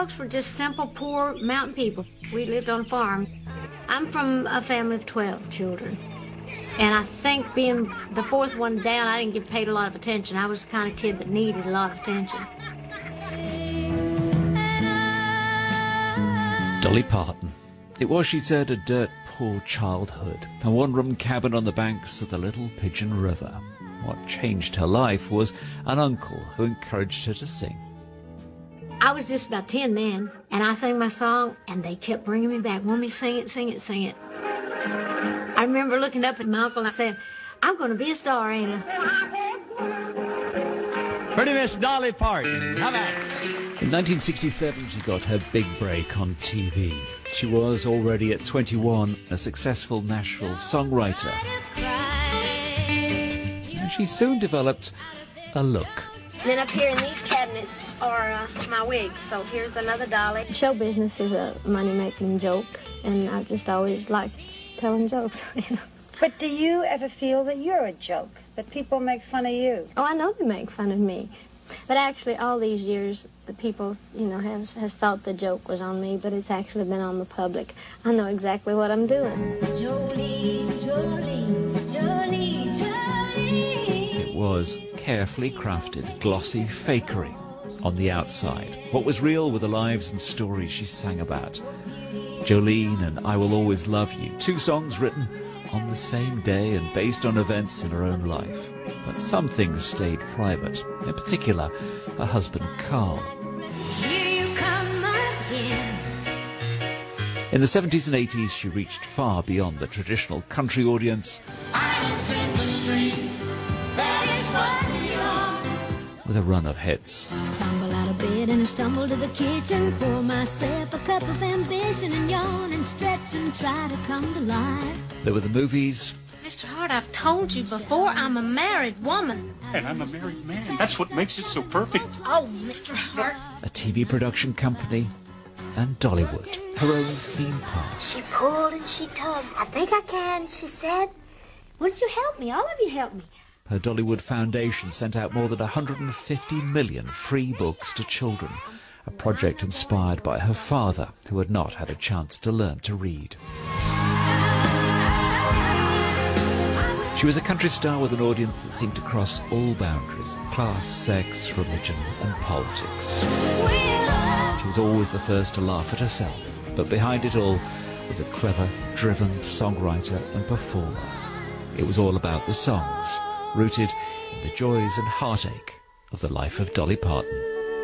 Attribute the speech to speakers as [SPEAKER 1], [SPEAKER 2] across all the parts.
[SPEAKER 1] folks were just simple, poor mountain people. We lived on a farm. I'm from a family of 12 children. And I think being the fourth one down, I didn't get paid a lot of attention. I was the kind of kid that needed a lot of attention.
[SPEAKER 2] Dolly Parton. It was, she said, a dirt poor childhood, a one-room cabin on the banks of the Little Pigeon River. What changed her life was an uncle who encouraged her to sing.
[SPEAKER 1] I was just about 10 then, and I sang my song, and they kept bringing me back, want me to sing it, sing it, sing it. I remember looking up at my uncle and I said, I'm going to be a star, ain't I?
[SPEAKER 3] Pretty Miss Dolly Parton. How about it?
[SPEAKER 2] In 1967, she got her big break on TV. She was already at 21 a successful Nashville songwriter. And she soon developed a look.
[SPEAKER 1] Then up here in these cabinets are my wigs. So here's another Dolly. Show business is a money-making joke, and I've just always liked telling jokes.
[SPEAKER 4] But do you ever feel that you're a joke, that people make fun of you?
[SPEAKER 1] Oh, I know they make fun of me. But actually, all these years, the people, has thought the joke was on me, but it's actually been on the public. I know exactly what I'm doing. Jolie, Jolie, Jolie, Jolie.
[SPEAKER 2] It was carefully crafted, glossy fakery on the outside. What was real were the lives and stories she sang about. Jolene and I Will Always Love You, two songs written on the same day and based on events in her own life. But some things stayed private, in particular, her husband Carl.
[SPEAKER 1] Here you come again.
[SPEAKER 2] In the 70s and 80s, she reached far beyond the traditional country audience. With a run of hits.
[SPEAKER 1] Tumble out of bed and stumble to the kitchen, pour myself a cup of ambition and yawn and stretch and try to come to life.
[SPEAKER 2] There were the movies.
[SPEAKER 1] Mr. Hart, I've told you before, I'm a married woman.
[SPEAKER 5] And I'm a married man. That's what makes it so perfect.
[SPEAKER 1] Oh, Mr. Hart.
[SPEAKER 2] A TV production company, and Dollywood, her own theme park.
[SPEAKER 1] She pulled and she tugged. I think I can, she said. Won't you help me? All of you help me.
[SPEAKER 2] Her Dollywood Foundation sent out more than 150 million free books to children, a project inspired by her father, who had not had a chance to learn to read. She was a country star with an audience that seemed to cross all boundaries: class, sex, religion and politics. She was always the first to laugh at herself, but behind it all was a clever, driven songwriter and performer. It was all about the songs, rooted in the joys and heartache of the life of Dolly Parton.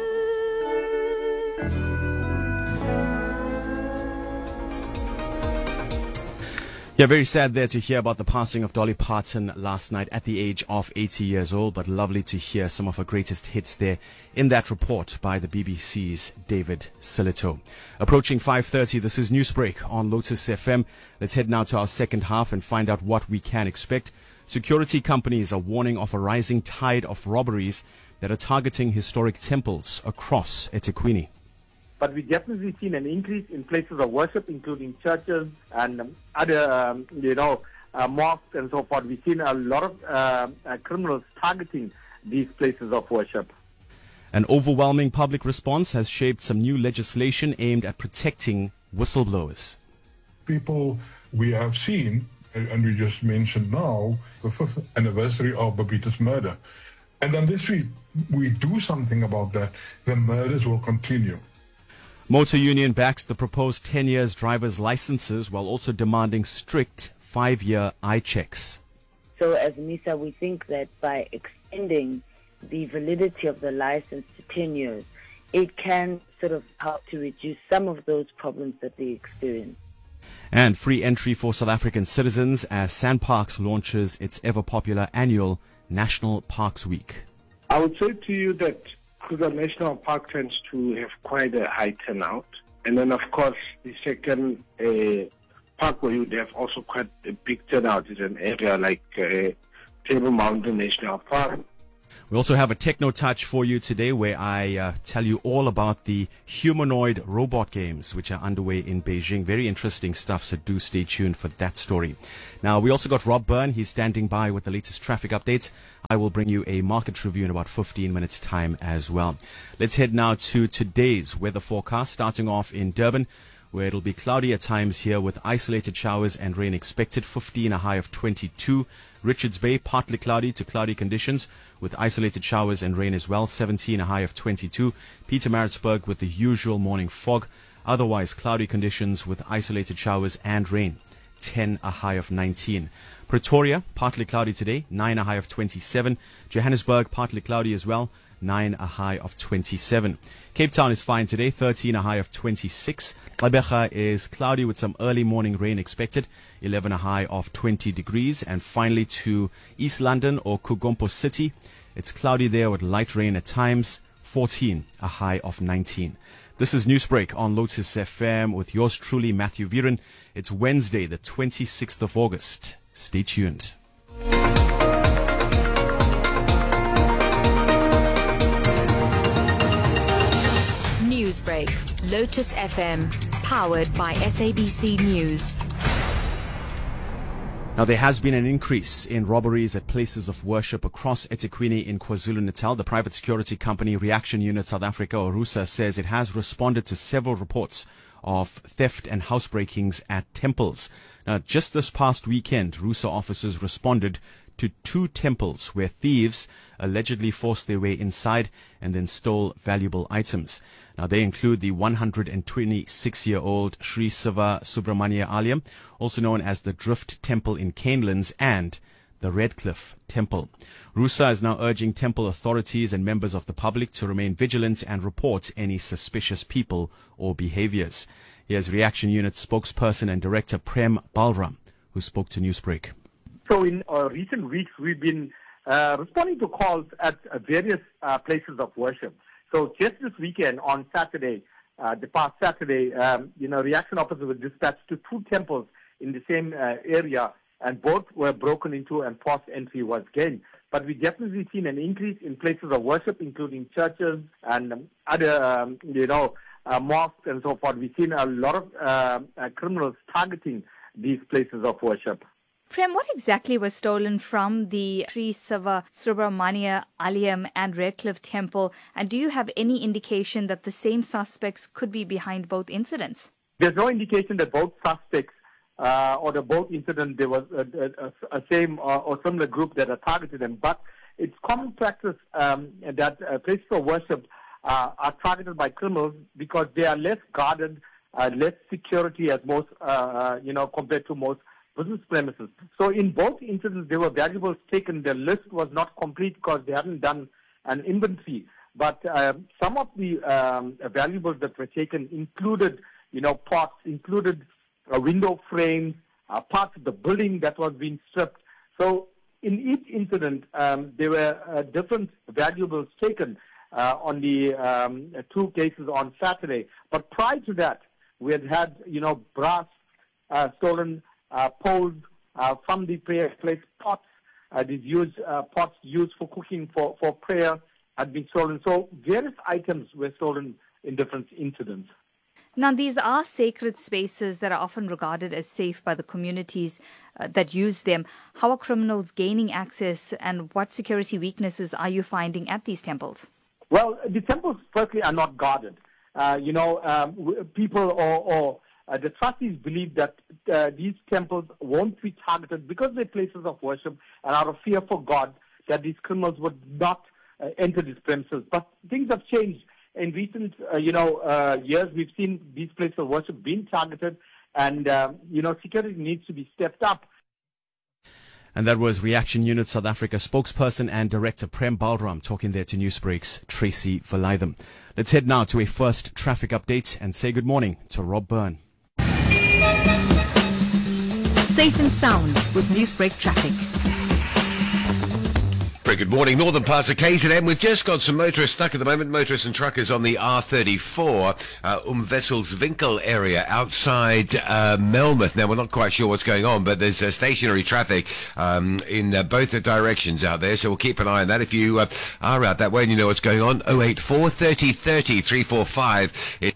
[SPEAKER 3] Yeah, very sad there to hear about the passing of Dolly Parton last night at the age of 80 years old, but lovely to hear some of her greatest hits there in that report by the BBC's David Silito. Approaching 5:30, this is Newsbreak on Lotus FM. Let's head now to our second half and find out what we can expect. Security companies are warning of a rising tide of robberies that are targeting historic temples across eThekwini.
[SPEAKER 6] But we definitely seen an increase in places of worship, including churches and other, mosques and so forth. We've seen a lot of criminals targeting these places of worship.
[SPEAKER 3] An overwhelming public response has shaped some new legislation aimed at protecting whistleblowers.
[SPEAKER 7] People we have seen, and we just mentioned now, the 5th anniversary of Babita's murder. And unless we do something about that, the murders will continue.
[SPEAKER 3] Motor Union backs the proposed 10 years driver's licenses while also demanding strict 5-year eye checks.
[SPEAKER 8] So as MISA, we think that by extending the validity of the license to 10 years, it can sort of help to reduce some of those problems that they experience.
[SPEAKER 3] And free entry for South African citizens as SANParks launches its ever-popular annual National Parks Week.
[SPEAKER 9] I would say to you that Kruger National Park tends to have quite a high turnout. And then, of course, the second park where you would have also quite a big turnout is an area like Table Mountain National Park.
[SPEAKER 3] We also have a techno touch for you today where I tell you all about the humanoid robot games which are underway in Beijing. Very interesting stuff, so do stay tuned for that story. Now, we also got Rob Byrne. He's standing by with the latest traffic updates. I will bring you a market review in about 15 minutes' time as well. Let's head now to today's weather forecast, starting off in Durban, where it'll be cloudy at times here with isolated showers and rain expected, 15, a high of 22. Richards Bay, partly cloudy to cloudy conditions with isolated showers and rain as well, 17, a high of 22. Pietermaritzburg with the usual morning fog, otherwise cloudy conditions with isolated showers and rain, 10, a high of 19. Pretoria, partly cloudy today, 9, a high of 27. Johannesburg, partly cloudy as well, 9, a high of 27. Cape Town is fine today, 13, a high of 26. Gqeberha is cloudy with some early morning rain expected, 11, a high of 20 degrees. And finally to East London or Kugompo City, it's cloudy there with light rain at times, 14, a high of 19. This is Newsbreak on Lotus FM with yours truly, Matthew Viren. It's Wednesday, the 26th of August. Stay tuned.
[SPEAKER 10] Newsbreak, Lotus FM, powered by SABC News.
[SPEAKER 3] Now, there has been an increase in robberies at places of worship across eThekwini in KwaZulu-Natal. The private security company Reaction Unit South Africa, or RUSA, says it has responded to several reports of theft and housebreakings at temples. Now, just this past weekend, RUSA officers responded to 2 temples where thieves allegedly forced their way inside and then stole valuable items. Now, they include the 126-year-old Sri Siva Subramania Alayam, also known as the Drift Temple in Canelands, and the Redcliffe Temple. RUSA is now urging temple authorities and members of the public to remain vigilant and report any suspicious people or behaviors. Here's Reaction Unit spokesperson and director Prem Balram, who spoke to Newsbreak.
[SPEAKER 6] So in recent weeks, we've been responding to calls at various places of worship. So just this weekend, on Saturday, the past Saturday, Reaction officers were dispatched to 2 temples in the same area, and both were broken into and forced entry was gained. But we definitely seen an increase in places of worship, including churches and other, mosques and so forth. We've seen a lot of criminals targeting these places of worship.
[SPEAKER 11] Prem, what exactly was stolen from the Sri Siva Subramania Alayam and Redcliffe Temple? And do you have any indication that the same suspects could be behind both incidents?
[SPEAKER 6] There's no indication that both suspects or the both incidents, there was a same or similar group that are targeted them. But it's common practice that places of worship are targeted by criminals because they are less guarded, less security as most, compared to most business premises. So in both incidents, there were valuables taken. The list was not complete because they hadn't done an inventory. But some of the valuables that were taken included, pots, included window frames, parts of the building that was being stripped. So in each incident, there were different valuables taken on the 2 cases on Saturday. But prior to that, we had brass stolen, poles from the prayer place, pots, these pots used for cooking for prayer had been stolen. So various items were stolen in different incidents.
[SPEAKER 11] Now, these are sacred spaces that are often regarded as safe by the communities that use them. How are criminals gaining access, and what security weaknesses are you finding at these temples?
[SPEAKER 6] Well, the temples, firstly, are not guarded. People or the trustees believe that these temples won't be targeted because they're places of worship, and out of fear for God, that these criminals would not enter these premises. But things have changed. In recent, years, we've seen these places of worship being targeted, and, security needs to be stepped up.
[SPEAKER 3] And that was Reaction Unit South Africa spokesperson and director Prem Balram talking there to Newsbreak's Tracy Valaydham. Let's head now to a first traffic update and say good morning to Rob Byrne.
[SPEAKER 10] Safe and sound with Newsbreak traffic.
[SPEAKER 12] Very good morning. Northern parts of KZN. We've just got some motorists stuck at the moment. Motorists and truckers on the R34, Wesselswinkel area outside Melmoth. Now, we're not quite sure what's going on, but there's stationary traffic in both the directions out there, so we'll keep an eye on that. If you are out that way and you know what's going on, 084 30 30 345.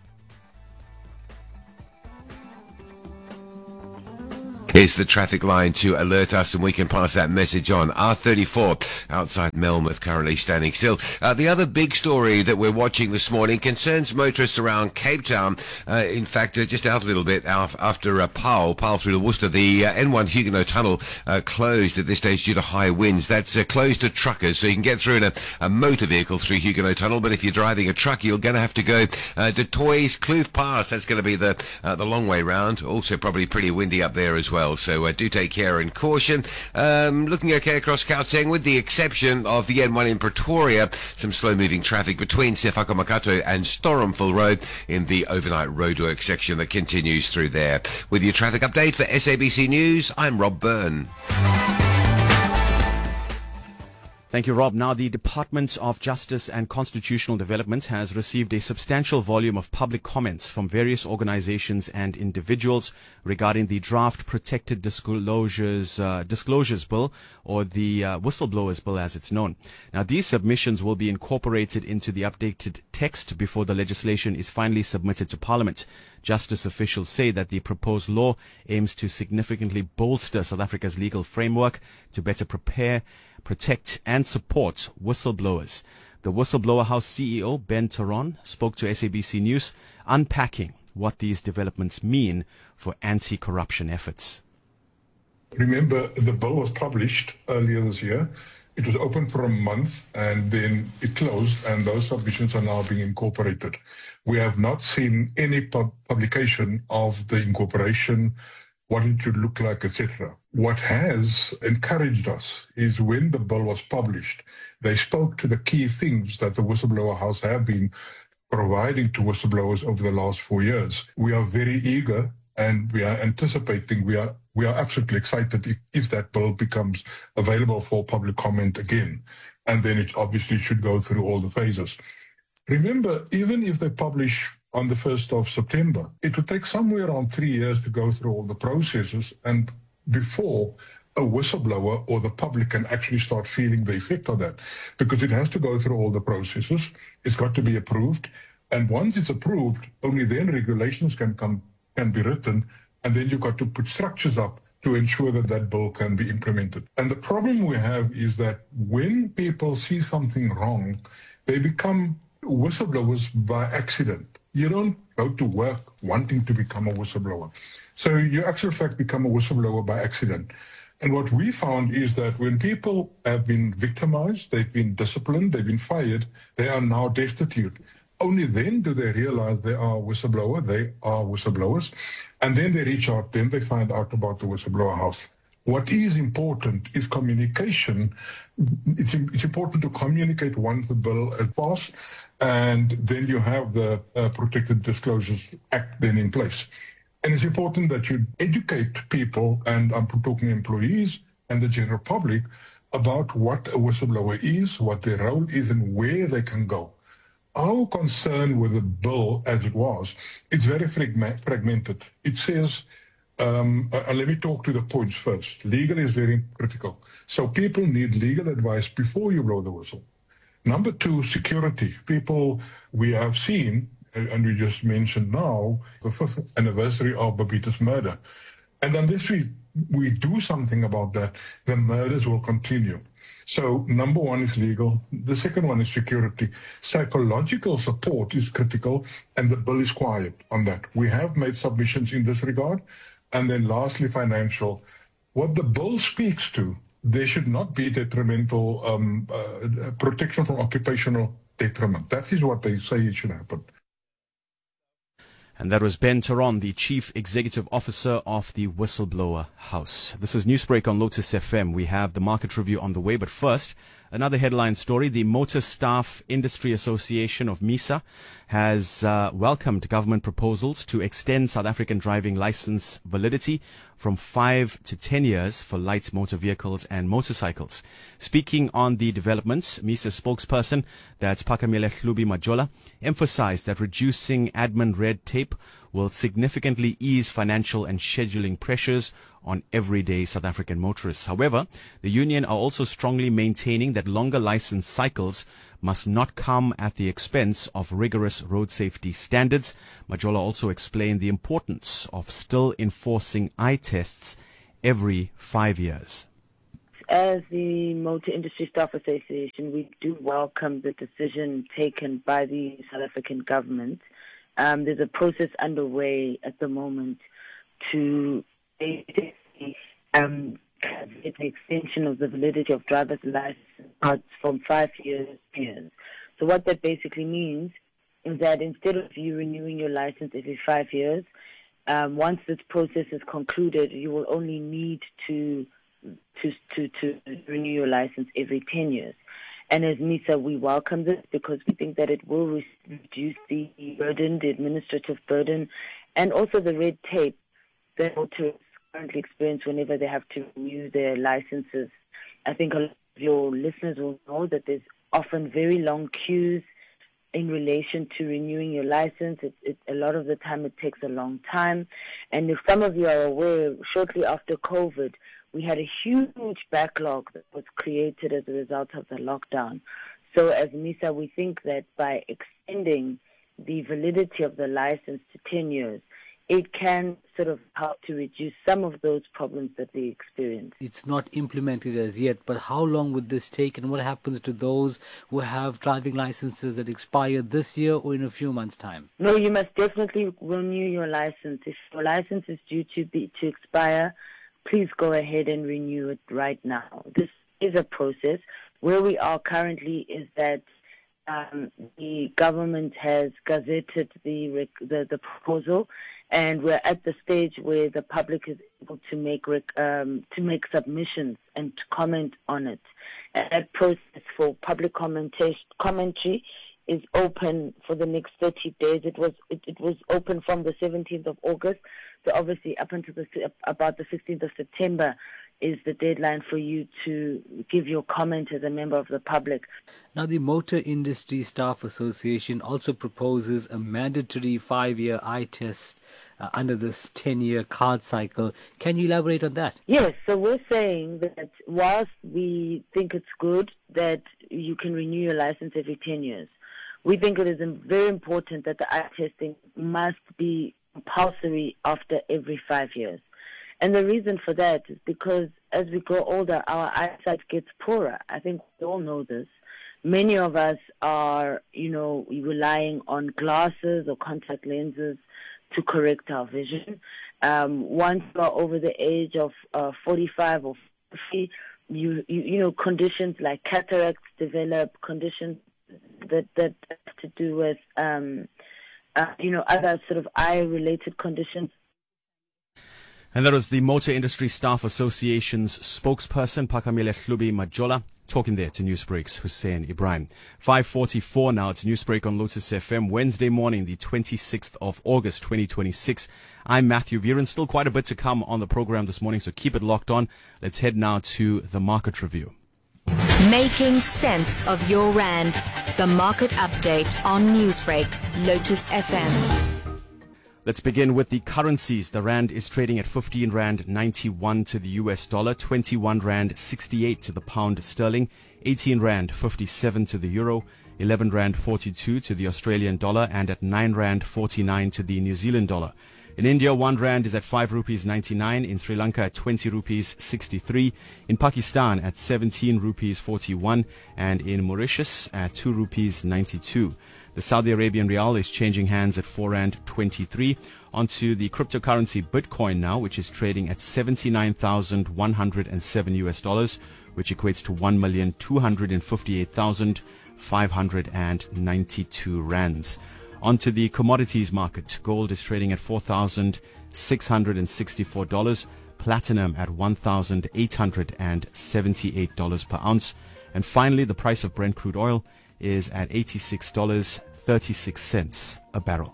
[SPEAKER 12] Is the traffic line to alert us, and we can pass that message on. R34 outside Melmoth currently standing still. The other big story that we're watching this morning concerns motorists around Cape Town. In fact, just out a little bit after Paarl through to Worcester, the N1 Huguenot Tunnel closed at this stage due to high winds. That's closed to truckers, so you can get through in a motor vehicle through Huguenot Tunnel, but if you're driving a truck, you're going to have to go to Toys Kloof Pass. That's going to be the long way round. Also probably pretty windy up there as well. So do take care and caution. Looking okay across Gauteng with the exception of the N1 in Pretoria. Some slow-moving traffic between Sefako Makato and Stormville Road in the overnight roadwork section that continues through there. With your traffic update for SABC News, I'm Rob Byrne.
[SPEAKER 3] Thank you, Rob. Now, the Department of Justice and Constitutional Development has received a substantial volume of public comments from various organizations and individuals regarding the draft Protected Disclosures Bill, or the Whistleblowers Bill as it's known. Now, these submissions will be incorporated into the updated text before the legislation is finally submitted to Parliament. Justice officials say that the proposed law aims to significantly bolster South Africa's legal framework to better prepare, protect and support whistleblowers. The Whistleblower House CEO, Ben Theron, spoke to SABC News, unpacking what these developments mean for anti-corruption efforts.
[SPEAKER 7] Remember, the bill was published earlier this year. It was open for a month and then it closed, and those submissions are now being incorporated. We have not seen any publication of the incorporation, what it should look like, etc. What has encouraged us is when the bill was published, they spoke to the key things that the Whistleblower House have been providing to whistleblowers over the last 4 years. We are very eager and we are anticipating, we are absolutely excited if that bill becomes available for public comment again. And then it obviously should go through all the phases. Remember, even if they publish on the 1st of September, it would take somewhere around 3 years to go through all the processes and before a whistleblower or the public can actually start feeling the effect of that, because it has to go through all the processes. It's got to be approved. And once it's approved, only then regulations can be written, and then you've got to put structures up to ensure that that bill can be implemented. And the problem we have is that when people see something wrong, they become whistleblowers by accident. You don't go to work wanting to become a whistleblower. So you actually, in fact, become a whistleblower by accident. And what we found is that when people have been victimized, they've been disciplined, they've been fired, they are now destitute. Only then do they realize they are whistleblowers, and then they reach out, then they find out about the Whistleblower House. What is important is communication. It's important to communicate once the bill is passed, and then you have the Protected Disclosures Act then in place. And it's important that you educate people, and I'm talking employees and the general public, about what a whistleblower is, what their role is, and where they can go. Our concern with the bill as it was, it's very fragmented. It says, let me talk to the points first. Legal is very critical. So people need legal advice before you blow the whistle. Number two, security. People, we have seen, and we just mentioned now, the 5th anniversary of Babita's murder. And unless we do something about that, the murders will continue. So number one is legal. The second one is security. Psychological support is critical, and the bill is quiet on that. We have made submissions in this regard. And then lastly, financial. What the bill speaks to, there should not be detrimental protection from occupational detriment. That is what they say it should happen.
[SPEAKER 3] And that was Ben Theron, the Chief Executive Officer of the Whistleblower House. This is Newsbreak on Lotus FM. We have the market review on the way, but first, Another headline story, the Motor Staff Industry Association of MISA has welcomed government proposals to extend South African driving license validity from 5 to 10 years for light motor vehicles and motorcycles. Speaking on the developments, MISA spokesperson, that's Phakamile Hlubi Majola, emphasized that reducing admin red tape will significantly ease financial and scheduling pressures on everyday South African motorists. However, the union are also strongly maintaining that longer license cycles must not come at the expense of rigorous road safety standards. Majola also explained the importance of still enforcing eye tests every 5 years.
[SPEAKER 8] As the Motor Industry Staff Association, we do welcome the decision taken by the South African government. There's a process underway at the moment to basically get the extension of the validity of driver's license from 5 years to 10 years. So what that basically means is that instead of you renewing your license every 5 years, once this process is concluded, you will only need to renew your license every 10 years. And as MISA, we welcome this because we think that it will reduce the burden, the administrative burden, and also the red tape that motorists currently experience whenever they have to renew their licenses. I think a lot of your listeners will know that there's often very long queues in relation to renewing your license. A lot of the time it takes a long time. And if some of you are aware, shortly after COVID, we had a huge backlog that was created as a result of the lockdown. So as MISA, we think that by extending the validity of the license to 10 years, it can sort of help to reduce some of those problems that we experience.
[SPEAKER 13] It's not implemented as yet, but how long would this take, and what happens to those who have driving licenses that expire this year or in a few months' time?
[SPEAKER 8] No, you must definitely renew your license. If your license is due to expire, please go ahead and renew it right now. This is a process. Where we are currently is that the government has gazetted the proposal, and we're at the stage where the public is able to make submissions and to comment on it. And that process for public commentary is open for the next 30 days. It was open from the 17th of August. So obviously up until about the 15th of September is the deadline for you to give your comment as a member of the public.
[SPEAKER 13] Now, the Motor Industry Staff Association also proposes a mandatory 5-year eye test under this 10-year card cycle. Can you elaborate on that?
[SPEAKER 8] Yes, so we're saying that whilst we think it's good that you can renew your license every 10 years, we think it is very important that the eye testing must be compulsory after every 5 years. And the reason for that is because as we grow older, our eyesight gets poorer. I think we all know this. Many of us are, relying on glasses or contact lenses to correct our vision. Once you are over the age of 45 or 50, conditions like cataracts develop, conditions that have to do with, other sort of eye-related conditions.
[SPEAKER 3] And that was the Motor Industry Staff Association's spokesperson, Phakamile Hlubi Majola, talking there to Newsbreak's Hussein Ibrahim. 5:44 now. It's Newsbreak on Lotus FM, Wednesday morning, the 26th of August, 2026. I'm Matthew Viren. Still quite a bit to come on the program this morning, so keep it locked on. Let's head now to the market review.
[SPEAKER 10] Making sense of your rand. The market update on Newsbreak, Lotus FM.
[SPEAKER 3] Let's begin with the currencies. The rand is trading at 15 rand 91 to the US dollar, 21 rand 68 to the pound sterling, 18 rand 57 to the euro, 11 rand 42 to the Australian dollar, and at 9 rand 49 to the New Zealand dollar. In India, 1 rand is at 5 rupees 99. In Sri Lanka at 20 rupees 63. In Pakistan at 17 rupees 41. And in Mauritius at 2 rupees 92. The Saudi Arabian Rial is changing hands at 4 rand 23. Onto the cryptocurrency Bitcoin now, which is trading at $79,107 US, which equates to 1,258,592 rands. Onto the commodities market. Gold is trading at $4,664. Platinum at $1,878 per ounce. And finally, the price of Brent crude oil is at $86.36 a barrel.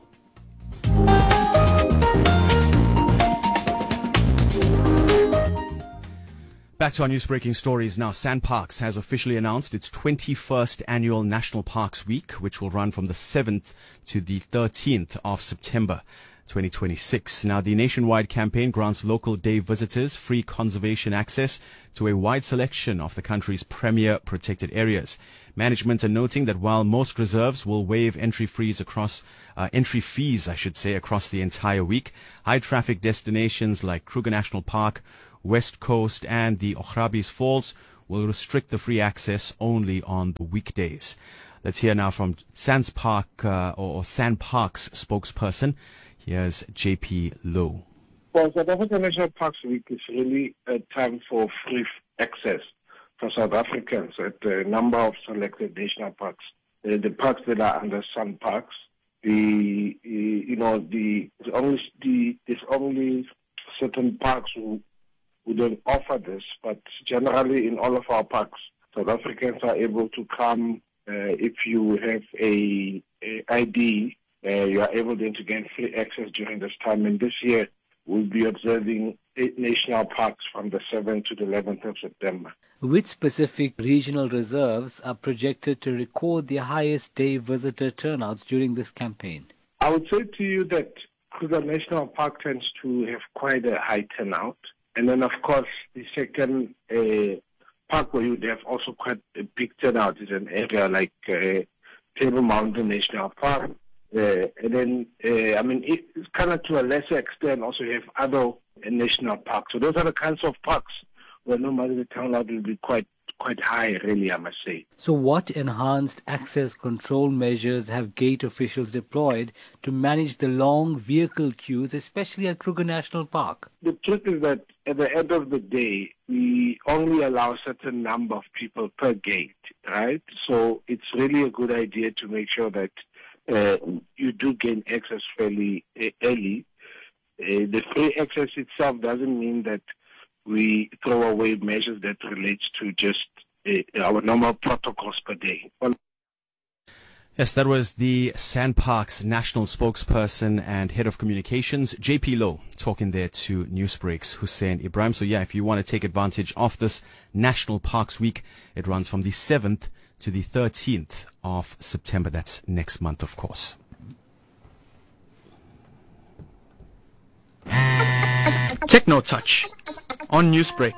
[SPEAKER 3] Back to our news-breaking stories now. SANParks has officially announced its 21st annual National Parks Week, which will run from the 7th to the 13th of September 2026. Now, the nationwide campaign grants local day visitors free conservation access to a wide selection of the country's premier protected areas. Management are noting that while most reserves will waive entry fees across the entire week, high-traffic destinations like Kruger National Park, West Coast and the Ochrabis Falls will restrict the free access only on the weekdays. Let's hear now from SANParks spokesperson. Here's JP Lowe.
[SPEAKER 9] Well, South African National Parks Week is really a time for free access for South Africans at a number of selected national parks. The parks that are under SANParks, there's only certain parks who don't offer this, but generally in all of our parks, South Africans are able to come. If you have a ID, you are able then to gain free access during this time. And this year, we'll be observing 8 national parks from the 7th to the 11th of September.
[SPEAKER 13] Which specific regional reserves are projected to record the highest day visitor turnouts during this campaign?
[SPEAKER 9] I would say to you that Kruger National Park tends to have quite a high turnout. And then, of course, the second park where you would have also quite a big turnout is an area like Table Mountain National Park. And then, it's kind of to a lesser extent also you have other national parks. So those are the kinds of parks where normally the turnout will be quite high, really, I must say.
[SPEAKER 13] So what enhanced access control measures have gate officials deployed to manage the long vehicle queues, especially at Kruger National Park?
[SPEAKER 9] The truth is that at the end of the day, we only allow a certain number of people per gate, right? So it's really a good idea to make sure that you do gain access fairly early. The free access itself doesn't mean that we throw away measures that relate to just our normal protocols per day.
[SPEAKER 3] Yes, that was the SANParks national spokesperson and head of communications, JP Lowe, talking there to Newsbreak's Hussein Ibrahim. So yeah, if you want to take advantage of this National Parks Week, it runs from the 7th to the 13th of September. That's next month, of course.
[SPEAKER 14] Techno Touch on Newsbreak.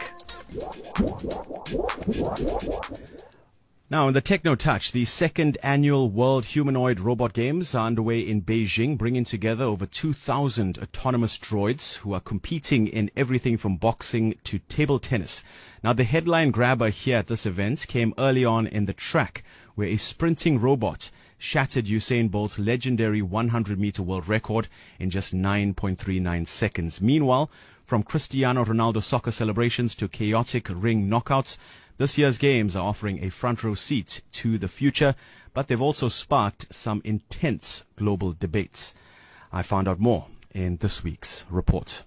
[SPEAKER 3] Now, in the Techno Touch, the second annual World Humanoid Robot Games are underway in Beijing, bringing together over 2,000 autonomous droids who are competing in everything from boxing to table tennis. Now, the headline grabber here at this event came early on in the track, where a sprinting robot shattered Usain Bolt's legendary 100-meter world record in just 9.39 seconds. Meanwhile, from Cristiano Ronaldo soccer celebrations to chaotic ring knockouts, this year's games are offering a front row seat to the future, but they've also sparked some intense global debates. I found out more in this week's report.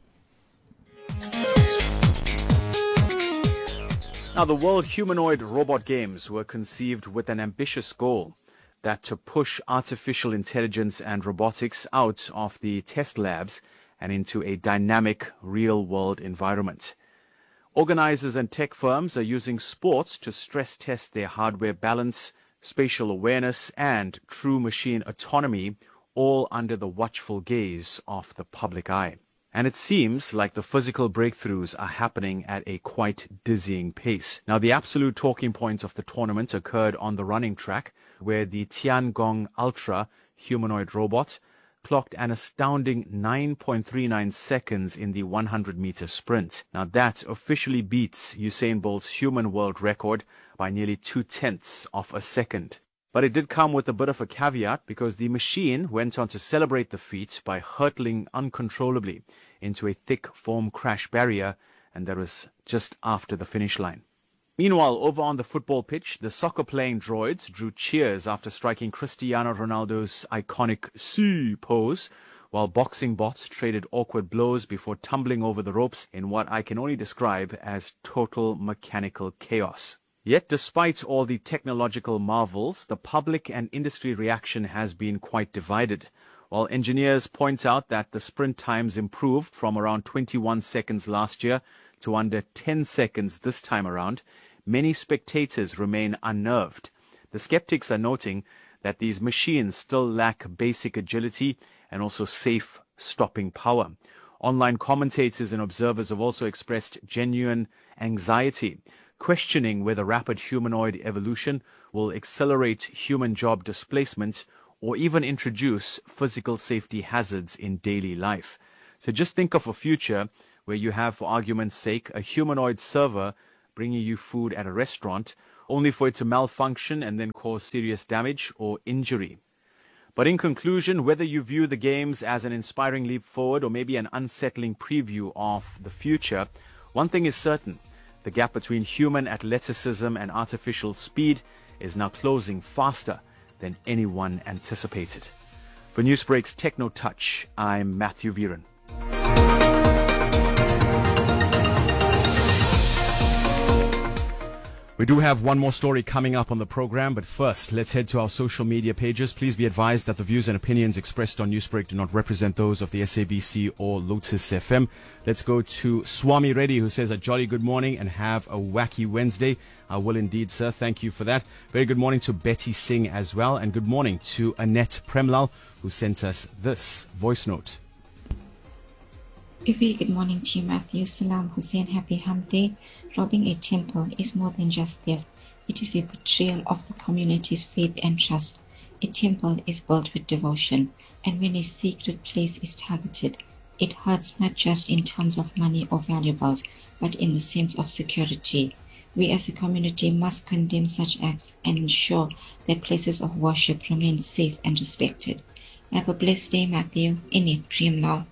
[SPEAKER 3] Now, the World Humanoid Robot Games were conceived with an ambitious goal, that to push artificial intelligence and robotics out of the test labs and into a dynamic real-world environment. Organizers and tech firms are using sports to stress test their hardware balance, spatial awareness, and true machine autonomy, all under the watchful gaze of the public eye. And it seems like the physical breakthroughs are happening at a quite dizzying pace. Now, the absolute talking point of the tournament occurred on the running track, where the Tiangong Ultra humanoid robot clocked an astounding 9.39 seconds in the 100-meter sprint. Now, that officially beats Usain Bolt's human world record by nearly 0.2 of a second. But it did come with a bit of a caveat, because the machine went on to celebrate the feat by hurtling uncontrollably into a thick foam crash barrier, and that was just after the finish line. Meanwhile, over on the football pitch, the soccer-playing droids drew cheers after striking Cristiano Ronaldo's iconic C pose, while boxing bots traded awkward blows before tumbling over the ropes in what I can only describe as total mechanical chaos. Yet, despite all the technological marvels, the public and industry reaction has been quite divided. While engineers point out that the sprint times improved from around 21 seconds last year to under 10 seconds this time around, many spectators remain unnerved. The skeptics are noting that these machines still lack basic agility and also safe stopping power. Online commentators and observers have also expressed genuine anxiety, questioning whether rapid humanoid evolution will accelerate human job displacement or even introduce physical safety hazards in daily life. So just think of a future where you have, for argument's sake, a humanoid server bringing you food at a restaurant, only for it to malfunction and then cause serious damage or injury. But in conclusion, whether you view the games as an inspiring leap forward or maybe an unsettling preview of the future, one thing is certain: the gap between human athleticism and artificial speed is now closing faster than anyone anticipated. For Newsbreak's Techno Touch, I'm Matthew Viren. We do have one more story coming up on the program, but first, let's head to our social media pages. Please be advised that the views and opinions expressed on Newsbreak do not represent those of the SABC or Lotus FM. Let's go to Swami Reddy, who says a jolly good morning and have a wacky Wednesday. I will indeed, sir. Thank you for that. Very good morning to Betty Singh as well, and good morning to Annette Premlal, who sent us this voice note.
[SPEAKER 15] A very good morning to you, Matthew. Salam Hussein. Happy Hump Day. Robbing a temple is more than just theft. It is a betrayal of the community's faith and trust. A temple is built with devotion, and when a sacred place is targeted, it hurts not just in terms of money or valuables, but in the sense of security. We as a community must condemn such acts and ensure that places of worship remain safe and respected. Have a blessed day, Matthew. Annette Premlal.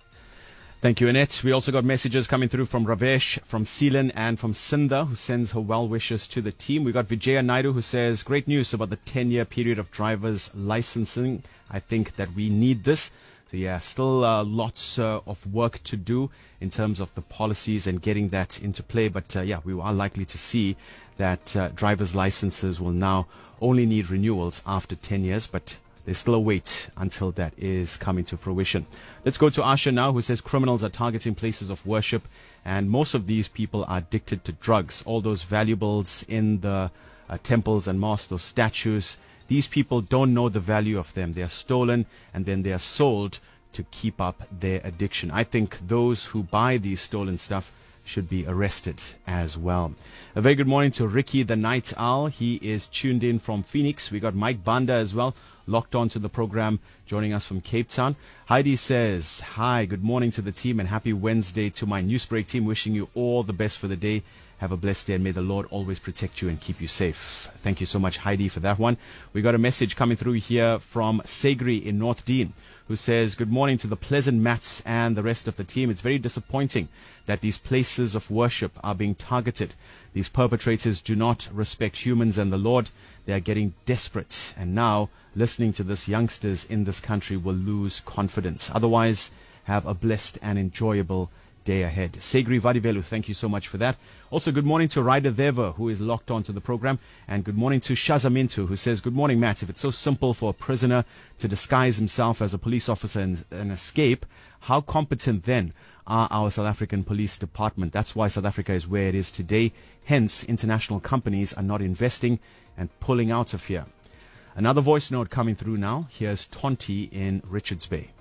[SPEAKER 3] Thank you, Annette. We also got messages coming through from Ravesh, from Seelan, and from Sindha, who sends her well wishes to the team. We got Vijaya Naidu, who says, great news about the 10-year period of driver's licensing. I think that we need this. So yeah, still lots of work to do in terms of the policies and getting that into play. But yeah, we are likely to see that driver's licenses will now only need renewals after 10 years. But there's still a wait until that is coming to fruition. Let's go to Asha now, who says criminals are targeting places of worship, and most of these people are addicted to drugs. All those valuables in the temples and mosques, those statues, these people don't know the value of them. They are stolen and then they are sold to keep up their addiction. I think those who buy these stolen stuff should be arrested as well. A very good morning to Ricky the Night Owl. He is tuned in from Phoenix. We got Mike Banda as well, locked on to the program, joining us from Cape Town. Heidi says, hi, good morning to the team and happy Wednesday to my Newsbreak team. Wishing you all the best for the day. Have a blessed day and may the Lord always protect you and keep you safe. Thank you so much, Heidi, for that one. We got a message coming through here from Segri in North Dean, who says, good morning to the Pleasant Mats and the rest of the team. It's very disappointing that these places of worship are being targeted. These perpetrators do not respect humans and the Lord. They are getting desperate. And now, listening to this, youngsters in this country will lose confidence. Otherwise, have a blessed and enjoyable day ahead. Segri Vadivelu, thank you so much for that. Also, good morning to Ryder Deva, who is locked onto the program. And good morning to Shazamintu, who says, good morning, Matt. If it's so simple for a prisoner to disguise himself as a police officer and escape, how competent then are our South African Police Department? That's why South Africa is where it is today. Hence, international companies are not investing and pulling out of here. Another voice note coming through now. Here's Tonti in Richards Bay.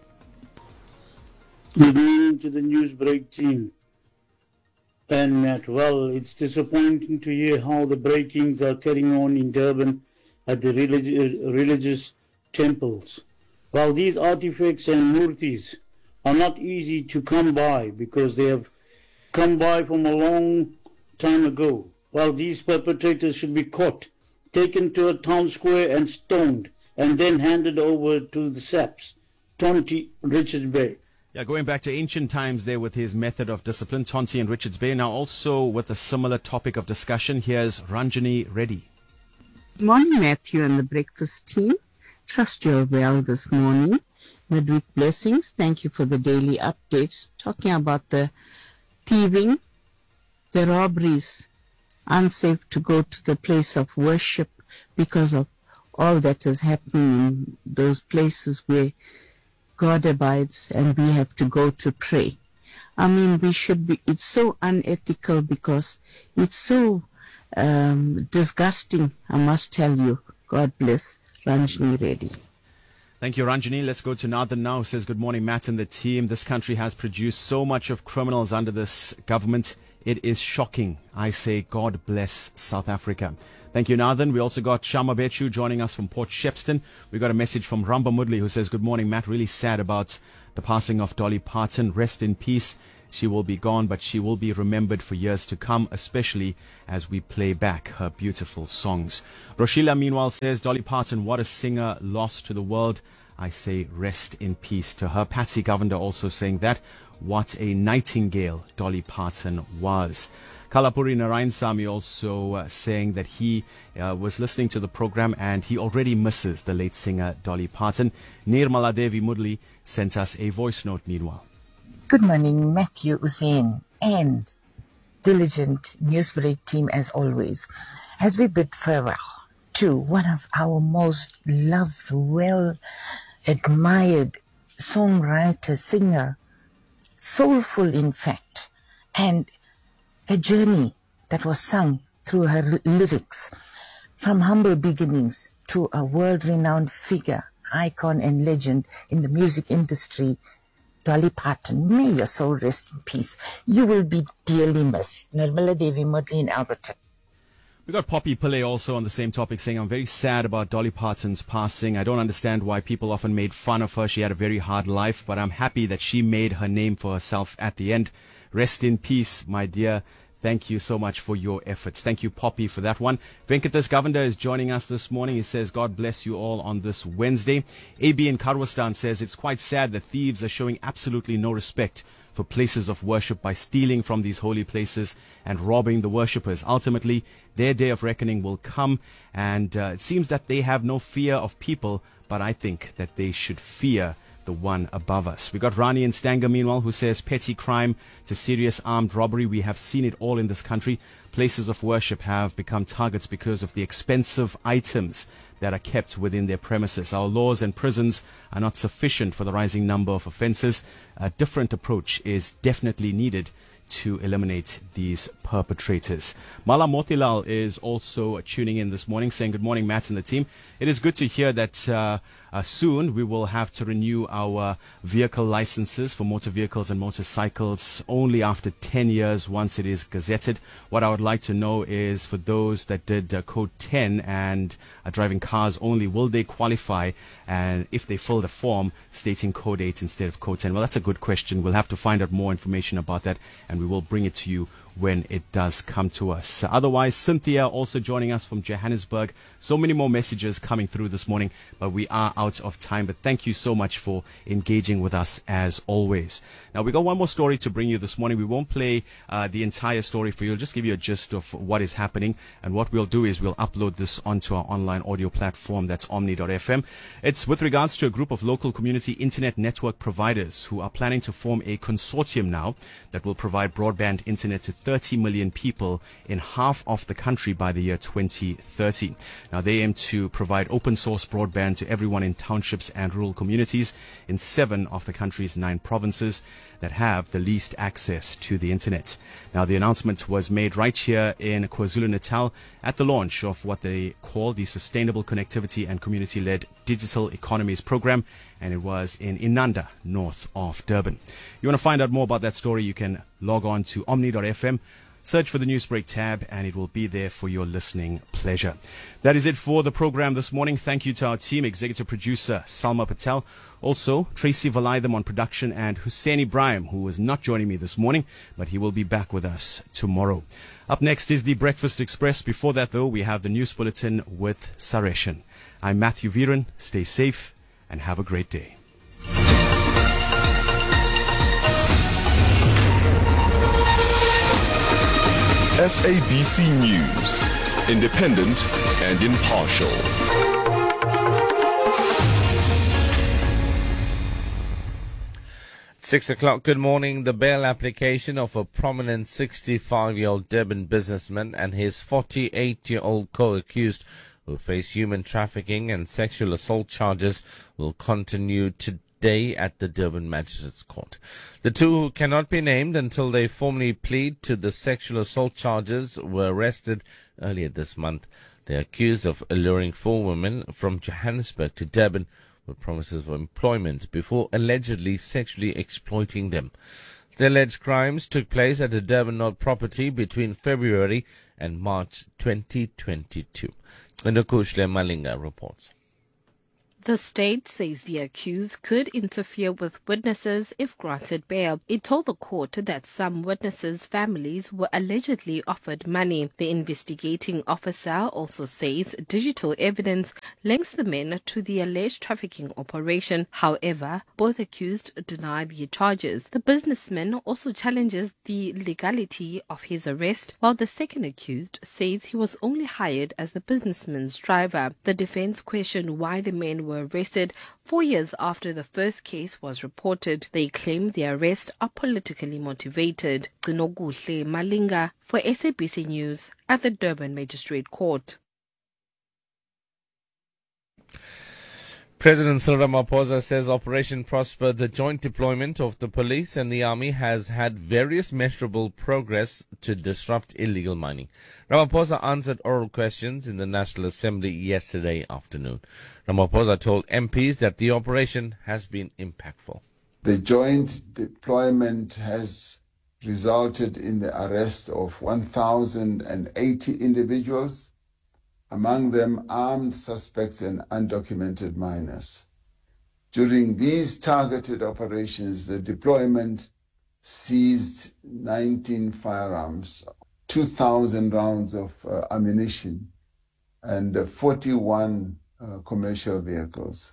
[SPEAKER 16] Good morning to the Newsbreak team. And Matt, well, it's disappointing to hear how the break-ins are carrying on in Durban at the religious temples. Well, these artifacts and murtis are not easy to come by because they have come by from a long time ago. Well, these perpetrators should be caught, taken to a town square and stoned, and then handed over to the SAPS. Tonti, Richards Bay.
[SPEAKER 3] Yeah, going back to ancient times there with his method of discipline, Tonti and Richards Bay. Now also with a similar topic of discussion, here's Ranjani Reddy.
[SPEAKER 17] Good morning, Matthew and the breakfast team. Trust you're well this morning. Midweek blessings. Thank you for the daily updates. Talking about the thieving, the robberies. unsafe to go to the place of worship because of all that is happening in those places where God abides and we have to go to pray. I mean, it's so unethical because it's so disgusting, I must tell you. God bless. Ranjini Reddy.
[SPEAKER 3] Thank you, Ranjini. Let's go to Nathan now, who says, good morning, Matt and the team. This country has produced so much of criminals under this government. It is shocking. I say, God bless South Africa. Thank you, Nathan. We also got Shama Bechu joining us from Port Shepstone. We got a message from Ramba Mudley, who says, good morning, Matt. Really sad about the passing of Dolly Parton. Rest in peace. She will be gone, but she will be remembered for years to come, especially as we play back her beautiful songs. Roshila, meanwhile, says, Dolly Parton, what a singer, lost to the world. I say rest in peace to her. Patsy Govender also saying that. What a nightingale Dolly Parton was. Kalapuri Narayan Sami also saying that he was listening to the program and he already misses the late singer Dolly Parton. Nirmala Devi Mudli sent us a voice note meanwhile.
[SPEAKER 18] Good morning, Matthew Hussein and diligent Newsbreak team as always. As we bid farewell to one of our most loved, well-admired songwriter, singer, soulful in fact, and a journey that was sung through her lyrics, from humble beginnings to a world-renowned figure, icon and legend in the music industry, Dolly Parton. May your soul rest in peace. You will be dearly missed. Nirmala Devi Mudli in Alberton.
[SPEAKER 3] We got Poppy Pillay also on the same topic saying, I'm very sad about Dolly Parton's passing. I don't understand why people often made fun of her. She had a very hard life, but I'm happy that she made her name for herself at the end. Rest in peace, my dear. Thank you so much for your efforts. Thank you, Poppy, for that one. Venkatas Govender is joining us this morning. He says, God bless you all on this Wednesday. AB in Karwastan says, it's quite sad that thieves are showing absolutely no respect for places of worship by stealing from these holy places and robbing the worshippers. Ultimately, their day of reckoning will come, and it seems that they have no fear of people, but I think that they should fear the one above us. We got Rani in Stanger, meanwhile, who says, petty crime to serious armed robbery. We have seen it all in this country. Places of worship have become targets because of the expensive items that are kept within their premises. Our laws and prisons are not sufficient for the rising number of offences. A different approach is definitely needed to eliminate these perpetrators. Mala Motilal is also tuning in this morning saying, good morning, Matt and the team. It is good to hear that soon we will have to renew our vehicle licenses for motor vehicles and motorcycles only after 10 years once it is gazetted. What I would like to know is, for those that did code 10 and are driving cars only, will they qualify, and if they filled a form stating code 8 instead of code 10? Well, that's a good question. We'll have to find out more information about that, and we will bring it to you when it does come to us. Otherwise, Cynthia also joining us from Johannesburg. So many more messages coming through this morning, but we are out of time. But thank you so much for engaging with us as always. Now, we got one more story to bring you this morning. We won't play the entire story for you. We'll just give you a gist of what is happening. And what we'll do is we'll upload this onto our online audio platform. That's omni.fm. It's with regards to a group of local community internet network providers who are planning to form a consortium now that will provide broadband internet to 30 million people in half of the country by the year 2030. Now, they aim to provide open source broadband to everyone in townships and rural communities in 7 of the country's 9 provinces that have the least access to the internet. Now, the announcement was made right here in KwaZulu-Natal at the launch of what they call the Sustainable Connectivity and Community-Led Digital Economies Program, and it was in Inanda, north of Durban. You want to find out more about that story, you can log on to omni.fm, search for the Newsbreak tab, and it will be there for your listening pleasure. That is it for the program this morning. Thank you to our team, executive producer Salma Patel, also Tracy Valaydham on production, and Hussein Ibrahim, who is not joining me this morning, but he will be back with us tomorrow. Up next is the Breakfast Express. Before that, though, we have the News Bulletin with Sareshan. I'm Matthew Viren. Stay safe and have a great day.
[SPEAKER 19] SABC News, independent and impartial.
[SPEAKER 20] 6 o'clock, good morning. The bail application of a prominent 65-year-old Durban businessman and his 48-year-old co-accused who face human trafficking and sexual assault charges will continue today at the Durban Magistrates Court. The two, who cannot be named until they formally plead to the sexual assault charges, were arrested earlier this month. They are accused of alluring 4 women from Johannesburg to Durban with promises of employment before allegedly sexually exploiting them. The alleged crimes took place at a Durban North property between February and March 2022. Ndukushle Malinga reports.
[SPEAKER 21] The state says the accused could interfere with witnesses if granted bail. It told the court that some witnesses' families were allegedly offered money. The investigating officer also says digital evidence links the men to the alleged trafficking operation. However, both accused deny the charges. The businessman also challenges the legality of his arrest, while the second accused says he was only hired as the businessman's driver. The defense questioned why the men were arrested 4 years after the first case was reported. They claim the arrests are politically motivated. Gcinokuhle Malinga for SABC News at the Durban Magistrate Court.
[SPEAKER 20] President Cyril Ramaphosa says Operation Prosper, the joint deployment of the police and the army, has had various measurable progress to disrupt illegal mining. Ramaphosa answered oral questions in the National Assembly yesterday afternoon. Ramaphosa told MPs that the operation has been impactful.
[SPEAKER 22] The joint deployment has resulted in the arrest of 1,080 individuals, among them armed suspects and undocumented minors. During these targeted operations, the deployment seized 19 firearms, 2,000 rounds of ammunition, and 41 commercial vehicles.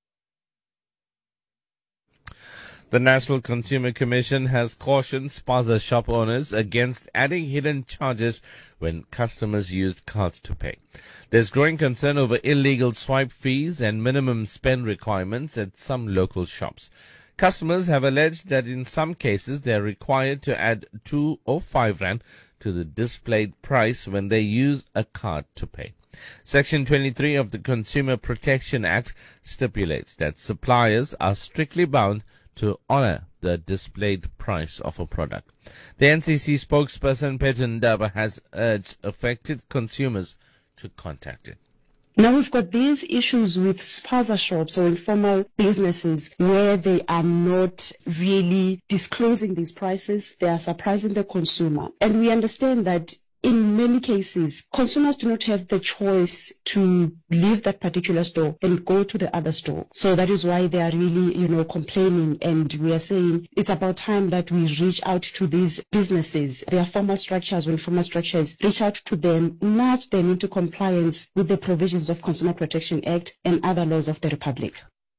[SPEAKER 20] The National Consumer Commission has cautioned spaza shop owners against adding hidden charges when customers used cards to pay. There's growing concern over illegal swipe fees and minimum spend requirements at some local shops. Customers have alleged that in some cases they are required to add 2 or 5 rand to the displayed price when they use a card to pay. Section 23 of the Consumer Protection Act stipulates that suppliers are strictly bound to honor the displayed price of a product. The NCC spokesperson Peter Ndaba has urged affected consumers to contact it.
[SPEAKER 23] Now we've got these issues with spaza shops or informal businesses where they are not really disclosing these prices. They are surprising the consumer. And we understand that in many cases, consumers do not have the choice to leave that particular store and go to the other store. So that is why they are really, complaining. And we are saying it's about time that we reach out to these businesses. Their formal structures or informal structures, reach out to them, nudge them into compliance with the provisions of Consumer Protection Act and other laws of the Republic.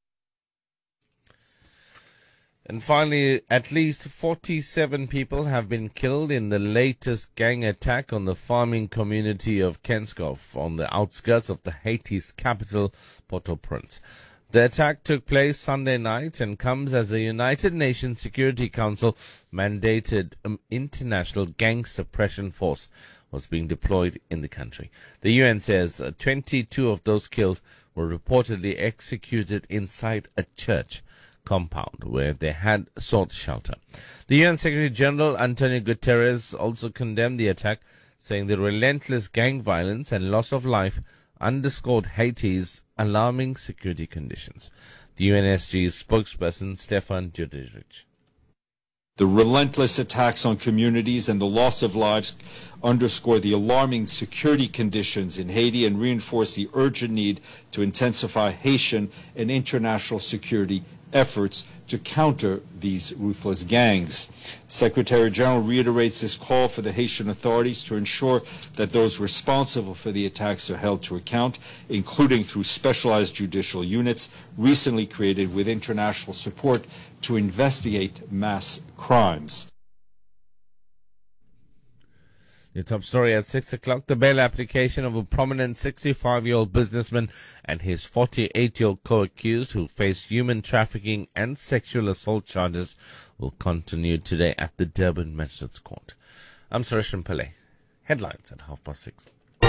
[SPEAKER 20] And finally, at least 47 people have been killed in the latest gang attack on the farming community of Kenskov on the outskirts of the Haiti's capital, Port-au-Prince. The attack took place Sunday night and comes as the United Nations Security Council mandated international gang suppression force was being deployed in the country. The UN says 22 of those killed were reportedly executed inside a church compound where they had sought shelter. The UN Secretary General Antonio Guterres also condemned the attack, saying the relentless gang violence and loss of life underscored Haiti's alarming security conditions. The UNSG's spokesperson Stefan Dujarric.
[SPEAKER 24] The relentless attacks on communities and the loss of lives underscore the alarming security conditions in Haiti and reinforce the urgent need to intensify Haitian and international security efforts to counter these ruthless gangs. Secretary General reiterates this call for the Haitian authorities to ensure that those responsible for the attacks are held to account, including through specialized judicial units recently created with international support to investigate mass crimes.
[SPEAKER 20] The top story at 6 o'clock, the bail application of a prominent 65-year-old businessman and his 48-year-old co-accused who face human trafficking and sexual assault charges will continue today at the Durban Magistrates Court. I'm Suresh Pillay. Headlines at 6:30.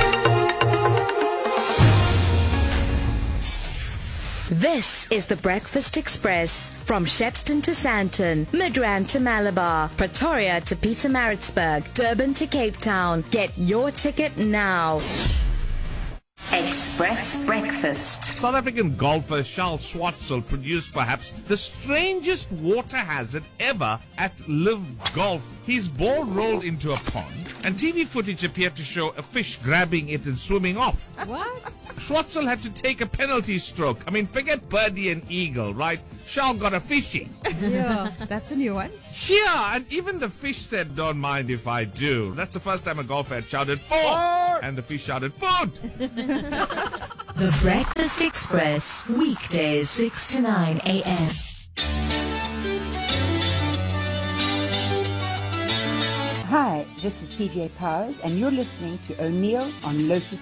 [SPEAKER 10] This is the Breakfast Express from Shepston to Sandton, Midrand to Malabar, Pretoria to Pietermaritzburg, Durban to Cape Town. Get your ticket now. Express Breakfast.
[SPEAKER 1] South African golfer Charles Schwartzel produced perhaps the strangest water hazard ever at Live Golf. His ball rolled into a pond, and TV footage appeared to show a fish grabbing it and swimming off.
[SPEAKER 2] What?
[SPEAKER 1] Schwartzel had to take a penalty stroke. I mean, forget birdie and eagle, right? Charles got a fishy.
[SPEAKER 2] Yeah, that's a new one.
[SPEAKER 1] Yeah, and even the fish said, "Don't mind if I do." That's the first time a golfer had shouted, "Four!" And the fish shouted, "Food!"
[SPEAKER 10] The Breakfast Express, weekdays 6 to 9 a.m.
[SPEAKER 4] Hi, this is PJ Powers, and you're listening to O'Neill on Lotus